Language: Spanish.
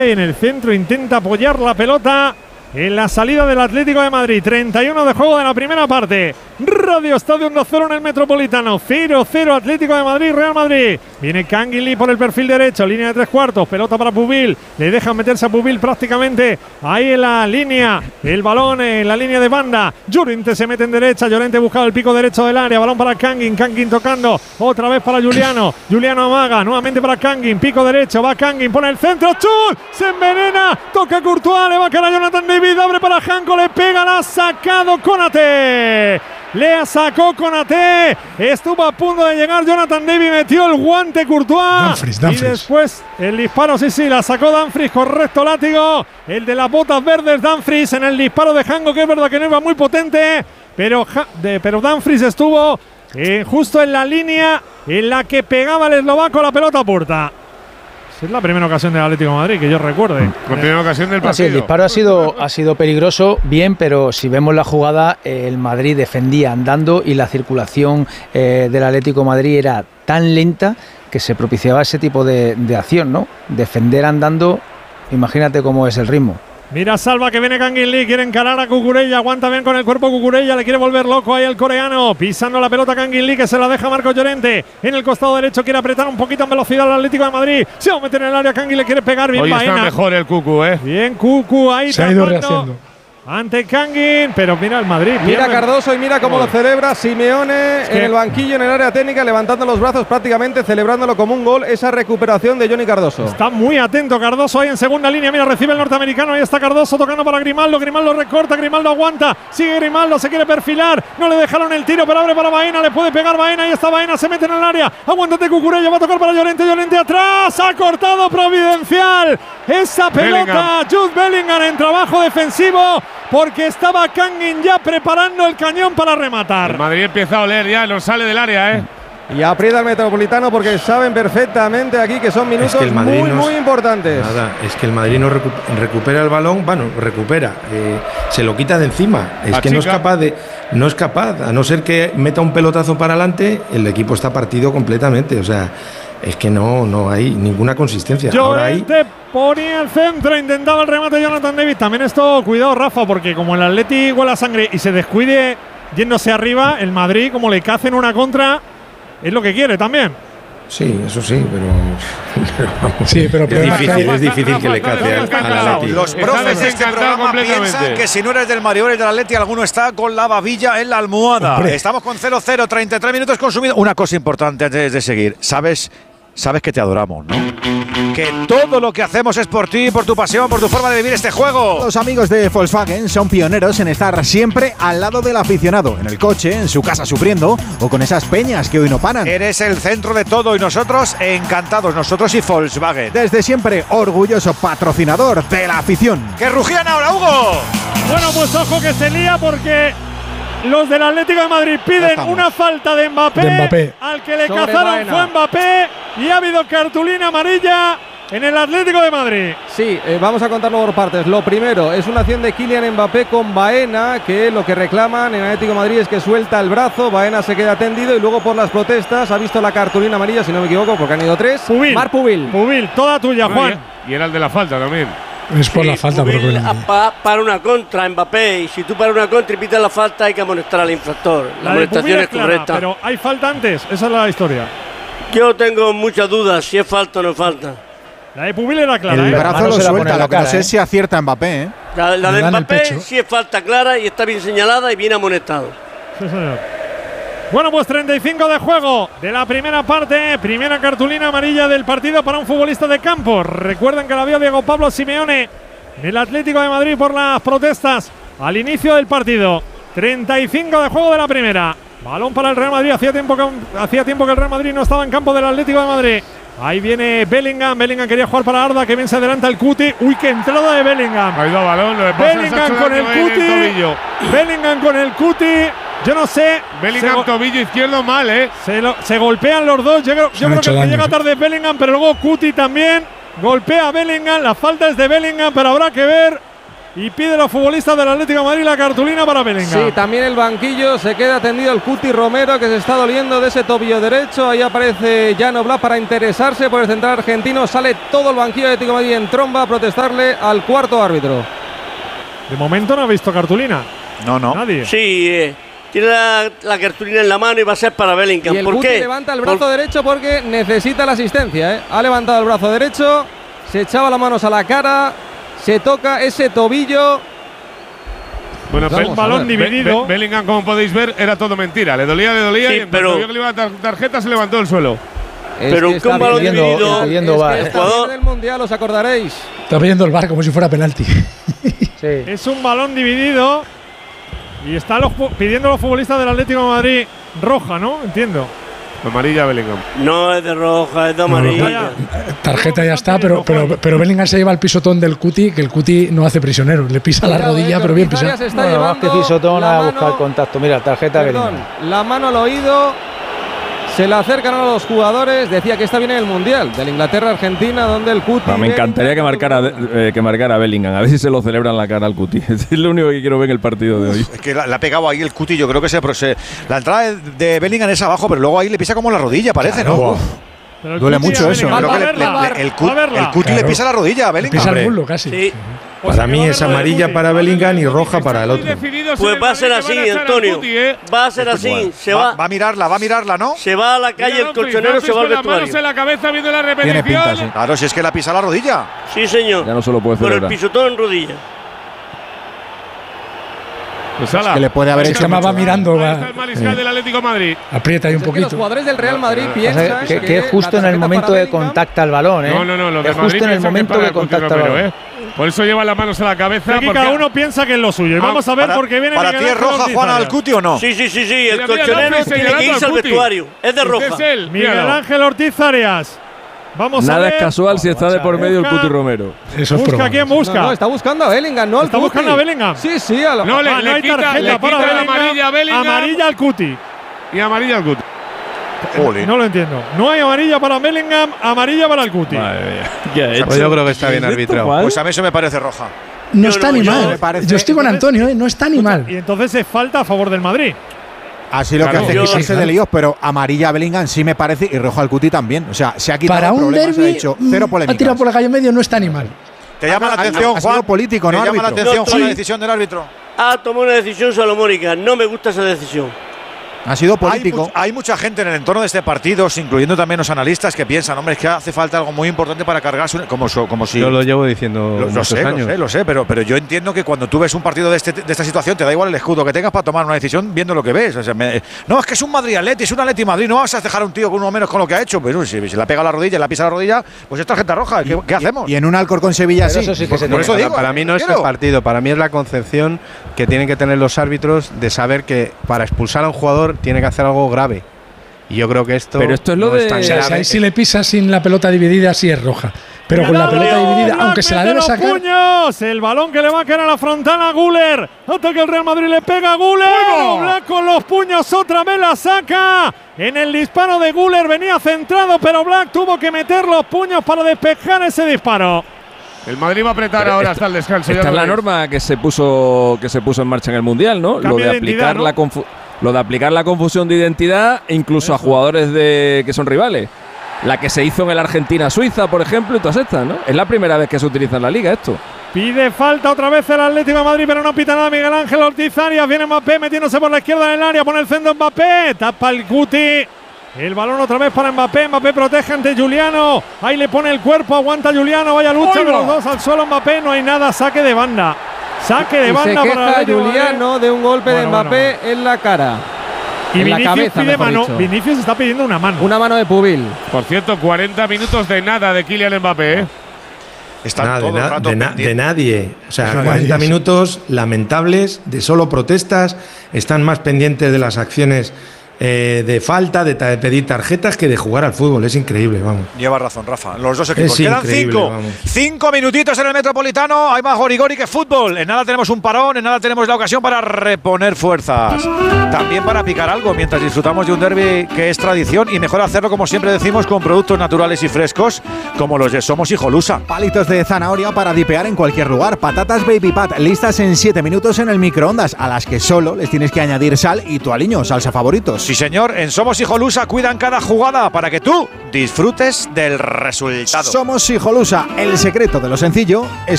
En el centro intenta apoyar la pelota en la salida del Atlético de Madrid. 31 de juego de la primera parte. Radio Estadio 1-0 en el Metropolitano. 0-0 Atlético de Madrid, Real Madrid. Viene Canguilí por el perfil derecho, línea de 3/4, pelota para Pubil. Le dejan meterse a Pubil prácticamente ahí en la línea. El balón en la línea de banda. Llorente se mete en derecha. Llorente buscaba el pico derecho del área. Balón para Canguin. Canguin tocando otra vez para Juliano. Juliano amaga nuevamente para Canguin. Pico derecho. Va Canguin. Pone el centro. ¡Chut! Se envenena. Toca Courtois. Le va a caer a Jonathan David. Abre para Janko. Le pega. La ha sacado Konaté. Le sacó Konaté. Estuvo a punto de llegar Jonathan David. Metió el guante Courtois. Dumfries. Y después el disparo, sí, la sacó Dumfries. Correcto látigo. El de las botas verdes, Dumfries, en el disparo de Janko, que es verdad que no iba muy potente. Pero Dumfries estuvo justo en la línea en la que pegaba el eslovaco la pelota a puerta. Es la primera ocasión del Atlético de Madrid que yo recuerde. La primera ocasión del partido. Sí, el disparo ha sido peligroso, bien, pero si vemos la jugada, el Madrid defendía andando y la circulación del Atlético de Madrid era tan lenta que se propiciaba ese tipo de acción, ¿no? Defender andando, imagínate cómo es el ritmo. Mira Salva que viene Canguilí, quiere encarar a Cucurella, aguanta bien con el cuerpo Cucurella, le quiere volver loco ahí el coreano, pisando la pelota Canguilí que se la deja Marcos Llorente, en el costado derecho quiere apretar un poquito en velocidad al Atlético de Madrid, se va a meter en el área, Canguilí le quiere pegar, bien Hoy Baena. Está mejor el Cucu, Bien Cucu ahí se ha ido rehaciendo ante Canguin, pero mira el Madrid. Mira Cardoso y mira cómo lo celebra Simeone en el banquillo, en el área técnica, levantando los brazos prácticamente, celebrándolo como un gol, esa recuperación de Johnny Cardoso. Está muy atento Cardoso ahí en segunda línea, mira, recibe el norteamericano, ahí está Cardoso tocando para Grimaldo, Grimaldo recorta, Grimaldo aguanta, sigue Grimaldo, se quiere perfilar, no le dejaron el tiro, pero abre para Baena, le puede pegar Baena, ahí está Baena, se mete en el área, aguántate Cucurella, va a tocar para Llorente, Llorente atrás, ha cortado Providencial, esa pelota, Jude Bellingham en trabajo defensivo, porque estaba Canguin ya preparando el cañón para rematar. El Madrid empieza a oler ya, no sale del área, Y aprieta el Metropolitano porque saben perfectamente aquí que son minutos muy importantes. Nada, es que el Madrid no recupera el balón, se lo quita de encima. Es que no es capaz, a no ser que meta un pelotazo para adelante, el equipo está partido completamente, o sea, es que no hay ninguna consistencia. Llorente ponía el centro, intentaba el remate Jonathan David. También esto, cuidado Rafa, porque como el Atleti huele a sangre y se descuide yéndose arriba, el Madrid, como le cacen una contra, es lo que quiere también. Sí, eso sí, pero sí, pero es difícil que le cate al Atleti. Los profes de este programa piensan que si no eres del Madrid o eres del Atleti, alguno está con la babilla en la almohada. Hombre. Estamos con 0-0, 33 minutos consumidos. Una cosa importante antes de seguir, sabes que te adoramos, ¿no? Que todo lo que hacemos es por ti, por tu pasión, por tu forma de vivir este juego. Los amigos de Volkswagen son pioneros en estar siempre al lado del aficionado, en el coche, en su casa sufriendo o con esas peñas que hoy no paran. Eres el centro de todo y nosotros encantados, nosotros y Volkswagen. Desde siempre, orgulloso patrocinador de la afición. ¡Que rugían ahora, Hugo! Bueno, pues ojo que se lía porque los del Atlético de Madrid piden una falta de Mbappé. Al que le cazaron fue Mbappé y ha habido cartulina amarilla en el Atlético de Madrid. Sí, vamos a contarlo por partes. Lo primero es una acción de Kylian Mbappé con Baena, que lo que reclaman en el Atlético de Madrid es que suelta el brazo, Baena se queda tendido y luego por las protestas ha visto la cartulina amarilla, si no me equivoco, porque han ido 3. Marc Pubil. Pubil, toda tuya, Juan. Y era el de la falta también. Es por la falta, para una contra Mbappé, y si tú para una contra y pitas la falta hay que amonestar al infractor. La amonestación es correcta. Pero hay falta antes, esa es la historia. Yo tengo muchas dudas si es falta o no es falta. La de Pubil era clara. El brazo lo suelta, lo que no sé si acierta Mbappé. La de Mbappé sí es falta clara y está bien señalada y bien amonestado. Sí, señor. Bueno, pues 35 de juego de la primera parte. Primera cartulina amarilla del partido para un futbolista de campo. Recuerden que la vio Diego Pablo Simeone en el Atlético de Madrid por las protestas al inicio del partido. 35 de juego de la primera. Balón para el Real Madrid. Hacía tiempo que el Real Madrid no estaba en campo del Atlético de Madrid. Ahí viene Bellingham. Bellingham quería jugar para Arda, que bien se adelanta el Cuti. Uy, qué entrada de Bellingham. Ha ido balón, Bellingham con el Cuti. Bellingham con el Cuti. Yo no sé. Bellingham tobillo izquierdo mal, Se golpean los dos. Yo creo que el que llega tarde es Bellingham, pero luego Cuti también golpea a Bellingham. La falta es de Bellingham, pero habrá que ver y pide a los futbolistas del Atlético de Madrid la cartulina para Bellingham. Sí, también el banquillo se queda tendido el Cuti Romero, que se está doliendo de ese tobillo derecho. Ahí aparece Jan Oblak para interesarse por el central argentino. Sale todo el banquillo de Atlético de Madrid en tromba a protestarle al cuarto árbitro. De momento no ha visto cartulina. No. Nadie. Sí, tiene la cartulina en la mano y va a ser para Bellingham. Y el ¿Por Cuti qué? levanta el brazo derecho porque necesita la asistencia, ¿eh? Ha levantado el brazo derecho, se echaba las manos a la cara, se toca ese tobillo. Bueno, Vamos, balón dividido. Bellingham, como podéis ver, era todo mentira. Le dolía, Sí, y en cuanto vio que le iba a dar tarjeta, se levantó del suelo. Pero que un balón dividido. El jugador del Mundial, os acordaréis. Está pidiendo el VAR como si fuera penalti. Sí. Es un balón dividido y están pidiendo los futbolistas del Atlético de Madrid roja, ¿no? Entiendo. Amarilla Bellingham. No es de roja, es de amarilla. Tarjeta ya está, pero Bellingham se lleva el pisotón del Cuti, que el Cuti no hace prisionero. Le pisa la rodilla, pero bien pisado. Se está Bueno, más que llevando pisotón la a mano- buscar contacto. Mira, tarjeta Perdón, Bellingham. la mano al oído. Se le acercan a los jugadores. Decía que está bien en el Mundial del Inglaterra-Argentina, donde el Cuti. Me encantaría que marcara Bellingham. A ver si se lo celebran la cara al Cuti. Es lo único que quiero ver en el partido de hoy. Es que le ha pegado ahí el Cuti, yo creo que la entrada de Bellingham es abajo, pero luego ahí le pisa como la rodilla, parece, ¿no? Pero el Duele Cuti mucho a eso. Bellingham. Creo Va que a verla. el Va Cuti a le verla. pisa la rodilla a Bellingham. Pisa el Hombre. muslo casi. Sí. Para mí es amarilla para Bellingham y roja para el otro. Pues va a ser así, Antonio. Va a ser así. Se Va va a mirarla, ¿no? Se va a la calle el colchonero, se va al las manos en vestuario. la cabeza viendo la Tiene pinta, repetición. sí. Claro, si es que la pisa la rodilla. Sí, señor. Ya no se lo puede Por el celebrar. pisotón en rodilla. Pues ala. que le puede haber Ahí hecho está, va mirando, Ahí va. está el mariscal del Atlético de Madrid. Aprieta ahí un Es que los poquito. jugadores del Real Madrid piensan Que es justo la en el tarjeta momento para de Bellingham- contacta el balón, ¿eh? No, los de es Madrid justo en el piensan momento para que el Cuti contacta el Romero, balón. Por eso lleva las manos a la cabeza. Aquí porque cada uno piensa que es lo suyo. Y vamos a ver Para- porque viene ¿Para Miguel ti es Ángel roja, Ortiz Juan, al Arias. Cuti o no? Sí. El Mira, colchonero López tiene que señalando irse al al Cuti. vestuario. Es de Este roja. es él, Miguel míralo. Ángel Ortiz Arias. Vamos a Nada ver. es casual si está de por medio el Cuti Romero. Eso es Busca probable. quién busca. No, está buscando a Bellingham, no al Está Cuti. buscando a Bellingham. Sí, a lo No, No hay quita tarjeta para la Bellingham. amarilla a Bellingham. Amarilla al Cuti. Y amarilla al Cuti. Jolín. No lo entiendo. No hay amarilla para Bellingham, amarilla para el Cuti. Pues yo creo que está bien arbitrado. Pues a mí eso me parece roja. No Yo está no, ni yo- mal. me parece- Yo estoy con Antonio, ¿eh? No está ni mal. Y entonces es falta a favor del Madrid. Así lo Claro. que hace Yo- es quitarse sí, de líos, pero amarilla a Bellingham sí me parece y rojo al Cuti también. O sea, se ha quitado Para el un problema, se ha derbi, dicho cero ha polémicas. tirado por la calle medio, no está ni mal. Te llama la Ha- atención, ha sido Juan. político, Te ¿no, llama la árbitro? atención, Juan, Sí. la decisión del árbitro. Ha tomado una decisión salomónica. No me gusta esa decisión. Ha sido político. Hay mucha gente en el entorno de este partido, incluyendo también los analistas, que piensan, hombre, es que hace falta algo muy importante para cargarse, como si… Yo lo llevo diciendo Lo muchos sé, años. lo sé, pero yo entiendo que cuando tú ves un partido de esta situación, te da igual el escudo que tengas para tomar una decisión viendo lo que ves. O sea, no, es que es un Madrid-Atleti, es un Atleti-Madrid, no vas a dejar a un tío con uno menos con lo que ha hecho. Pero si le ha pegado la rodilla, le ha pisado la rodilla, pues es tarjeta roja. ¿Qué hacemos? Y en un Alcorcón Sevilla Pero sí. eso sí que se Por tiene. eso digo, Para mí no es el quiero. partido, para mí es la concepción que tienen que tener los árbitros de saber que para expulsar a un jugador tiene que hacer algo grave. Y yo creo que esto. Pero esto es lo no de- tan O sea, grave. ahí si le pisas sin la pelota dividida, sí es roja. Pero con la pelota dividida, aunque se la debe sacar. Puños, el balón que le va a caer a la frontana a Güler. Ataca el Real Madrid, le pega a Güler. Oblak con los puños otra vez la saca. En el disparo de Güler venía centrado, pero Oblak tuvo que meter los puños para despejar ese disparo. El Madrid va a apretar Pero ahora hasta el descanso. Esta ya es lo la veréis. norma que se puso en marcha en el Mundial, ¿no? Cambio Lo de de identidad, aplicar ¿no? lo de aplicar la confusión de identidad incluso a jugadores que son rivales. La que se hizo en el Argentina-Suiza, por ejemplo, y todas estas, ¿no? Es la primera vez que se utiliza en la liga esto. Pide falta otra vez el Atlético de Madrid, pero no pita nada Miguel Ángel Ortiz Arias. Viene Mbappé metiéndose por la izquierda en el área, pone el centro Mbappé, tapa el Cuti. El balón otra vez para Mbappé. Mbappé protege ante Juliano. Ahí le pone el cuerpo, aguanta Juliano. Vaya lucha de los dos al suelo. Mbappé, no hay nada. Saque de banda. Saque de Y se banda para el queja Atlético de Madrid. Juliano de un golpe de Bueno, Mbappé en la cara. Y en la Vinicius cabeza, pide mejor mano. dicho. Vinicius está pidiendo una mano. Una mano de Pubil. Por cierto, 40 minutos de nada de Kylian Mbappé, ¿eh? Están Nada, todo el rato de pendientes. nadie. O sea, Nadie, 40 sí. minutos lamentables, de solo protestas. Están más pendientes de las acciones de falta, de pedir tarjetas, que de jugar al fútbol. Es increíble, vamos. Lleva razón, Rafa. Los dos equipos. Es Quedan 5 minutitos en el Metropolitano. Hay más gorigori que fútbol. En nada tenemos un parón, en nada tenemos la ocasión para reponer fuerzas. También para picar algo mientras disfrutamos de un derbi que es tradición, y mejor hacerlo, como siempre decimos, con productos naturales y frescos como los de Somos Hijolusa. Palitos de zanahoria para dipear en cualquier lugar. Patatas Baby Pat, listas en 7 minutos en el microondas, a las que solo les tienes que añadir sal y tu aliño, salsa favoritos. Sí, señor, en Somos Hijolusa cuidan cada jugada para que tú disfrutes del resultado. Somos Hijolusa, el secreto de lo sencillo es